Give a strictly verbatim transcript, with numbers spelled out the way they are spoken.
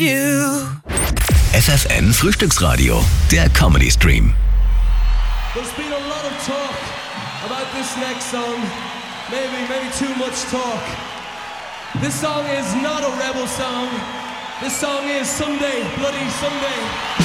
F F N Frühstücksradio, der Comedy Stream. There's been a lot of talk about this next song. Maybe, maybe too much talk. This song is not a rebel song. This song is Someday, Bloody Someday.